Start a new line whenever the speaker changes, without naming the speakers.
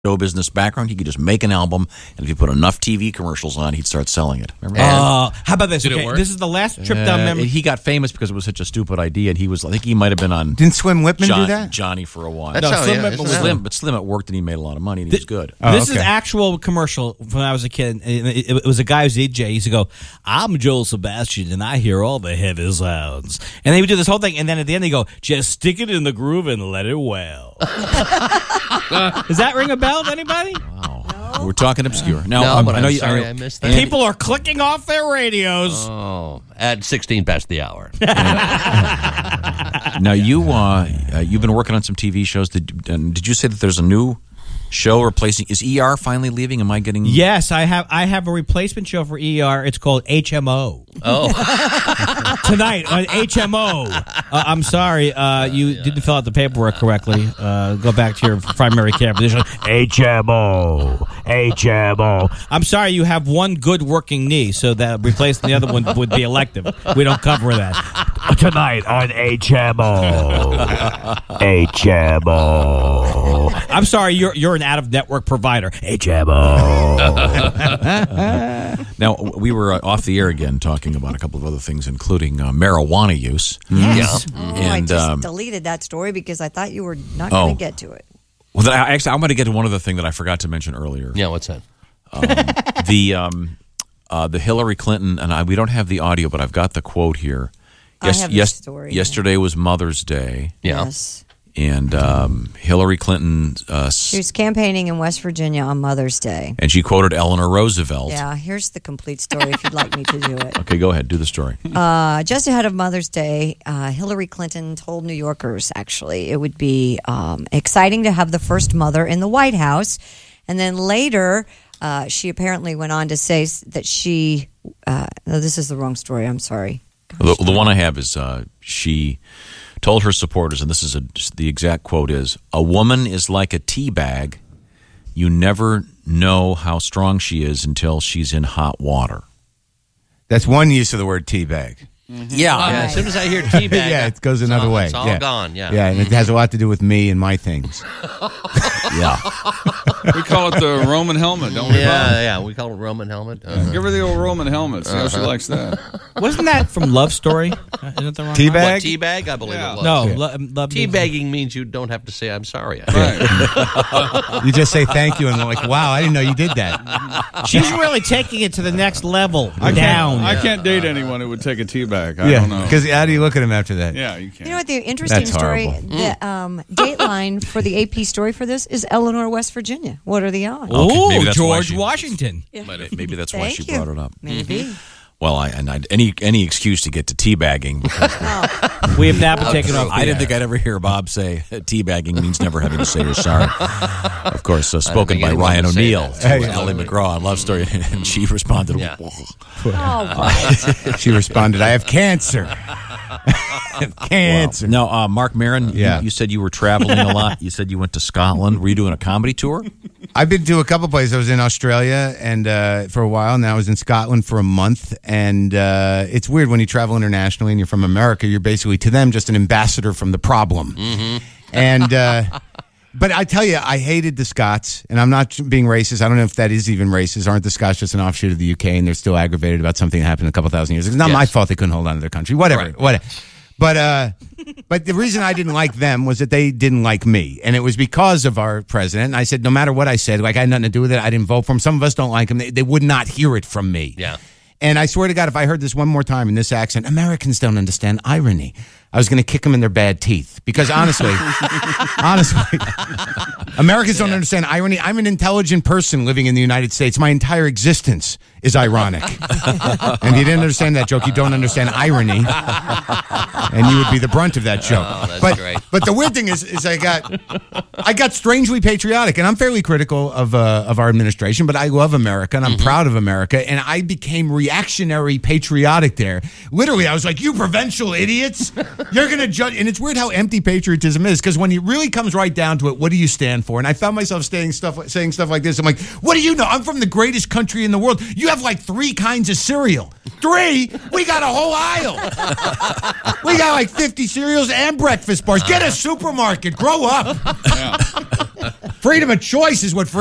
show business background. He could just make an album, and if you put enough TV commercials on, he'd start selling it. Remember?
How about this?
Did it work?
This is the last trip down memory.
He got famous because it was such a stupid idea, and I think he might have been on
Didn't Slim Whitman do that?
Johnny for a while.
That's how,
Slim
yeah,
Whitman
isn't
was
that-
Slim, but Slim, it worked, and he made a lot of money, and he was good.
This is
okay.
actual commercial when I was a kid. It was a guy who's DJ. He used to go, "I'm Joel Sebastian, and I hear all the heavy sounds." And he would do this whole thing, and then at the end, they go, "Just stick it in the groove and let it wail." Does that ring a bell to anybody?
Wow. We're talking obscure. Now,
No, but
I know
I'm
you-
sorry I missed that.
People are clicking off their radios.
Oh, at 16 past the hour.
Now, you've been working on some TV shows. Did you say that there's a new show replacing? Is ER finally leaving? Am I getting?
Yes, I have a replacement show for ER. It's called HMO.
Oh,
Tonight on HMO. I'm sorry, you didn't fill out the paperwork correctly. Go back to your primary care position. HMO. I'm sorry, you have one good working knee, so that replacing the other one would be elective. We don't cover that. Tonight on HMO. I'm sorry, you're an out-of-network provider. HMO.
Now, we were off the air again talking about a couple of other things, including marijuana use.
Yes.
Oh, I
And,
just deleted that story because I thought you were not going to get to it.
Well, then I'm going to get to one other thing that I forgot to mention earlier.
yeah, what's that?
The Hillary Clinton, and we don't have the audio, but I've got the quote here.
I have the story.
Yesterday was Mother's Day,
Yeah.
Yes.
and Hillary Clinton,
She was campaigning in West Virginia on Mother's Day.
and she quoted Eleanor Roosevelt.
Yeah, here's the complete story if you'd like me to do it.
Okay, go ahead, do the story.
Just ahead of Mother's Day, Hillary Clinton told New Yorkers, actually, it would be exciting to have the first mother in the White House. And then later, she apparently went on to say that she no, this is the wrong story, I'm sorry.
The one I have is she told her supporters, and this is the exact quote is, "A woman is like a tea bag. You never know how strong she is until she's in hot water."
That's one use of the word teabag.
Yeah, as soon as I hear teabag,
Yeah, it goes another way.
It's all
Yeah.
gone, yeah.
Yeah, and it has a lot to do with me and my things.
Yeah.
We call it the Roman helmet, don't we, Bob?
Yeah, we call it Roman helmet.
Give her the old Roman helmet. See how she likes that.
Wasn't that from Love Story? Isn't that the wrong
Teabag?
one?
What, teabag? I believe
Yeah.
it was.
No,
Yeah.
Love
Teabagging means you don't have to say I'm sorry.
Right.
You just say thank you, and they're like, wow, I didn't know you did that.
She's really taking it to the next level.
I
Down.
can't date anyone who would take a tea bag. I don't know.
because how do you look at him after that?
Yeah, you can't.
You know what the interesting
That's
story,
horrible.
the dateline for the AP story for this is Eleanor, West Virginia. What are the odds?
Oh,
maybe that's why
George
she-
Washington.
Maybe that's why
Thank
she
you.
brought it up.
Maybe.
Well, any excuse to get to teabagging. Because
We have now been taken off.
I didn't think I'd ever hear Bob say teabagging means never having to say you're sorry. Of course, spoken
think
by
anyone
Ryan
would say
O'Neill
that.
to Ellie McGraw on Love Story, and she responded,
Yeah.
Oh,
She responded, I have cancer. Cancer.
Now, Mark Maron,
Yeah.
you said you were traveling a lot. You said you went to Scotland. Were you doing a comedy tour?
I've been to a couple places. I was in Australia and for a while, and I was in Scotland for a month. And it's weird when you travel internationally and you're from America. You're basically to them just an ambassador from the problem. And but I tell you, I hated the Scots, and I'm not being racist. I don't know if that is even racist. Aren't the Scots just an offshoot of the UK, and they're still aggravated about something that happened a couple thousand years ago? It's not my fault they couldn't hold on to their country. Whatever.
Right.
Whatever. But the reason I didn't like them was that they didn't like me. And it was because of our president. And I said, no matter what I said, like I had nothing to do with it. I didn't vote for him. Some of us don't like him. They would not hear it from me.
Yeah.
And I swear to God, if I heard this one more time in this accent, Americans don't understand irony. I was going to kick them in their bad teeth. Because honestly, Americans don't understand irony. I'm an intelligent person living in the United States. My entire existence is ironic. And if you didn't understand that joke, you don't understand irony. And you would be the brunt of that joke.
Oh, that's great.
But the weird thing is I got strangely patriotic, and I'm fairly critical of our administration, but I love America, and I'm proud of America, and I became reactionary patriotic there. Literally, I was like, you provincial idiots, you're going to judge. And it's weird how empty patriotism is, because when it really comes right down to it, what do you stand for? And I found myself saying stuff like this. I'm like, what do you know? I'm from the greatest country in the world. You have like 3 kinds of cereal. 3? We got a whole aisle. We got like 50 cereals and breakfast bars. Get a supermarket. Grow up. Freedom of choice is what